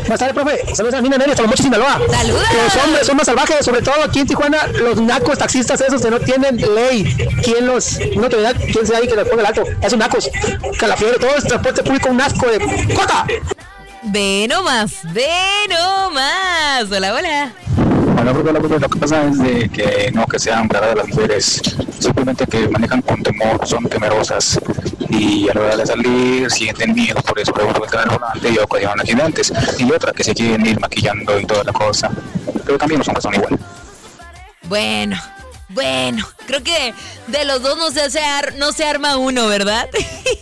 Buenas tardes, profe. Saludos a mi nene, hasta los Mochis, Sinaloa. ¡Saludos! Que los hombres son más salvajes, sobre todo aquí en Tijuana, los nacos taxistas esos que no tienen ley. ¿Quién sea ahí que les ponga el alto? Esos nacos. Que la fiebre, todo el transporte público, un asco de ¡corta! Ve nomás. Hola, hola. Bueno, lo que pasa es de que no que sean bragas las mujeres, simplemente que manejan con temor, son temerosas y a la hora de salir sienten miedo, por eso vuelcan al volante y ocasionan accidentes. Y otra que se quieren ir maquillando y toda la cosa, pero también los hombres son igual. Bueno, creo que de los dos no se arma uno, ¿verdad?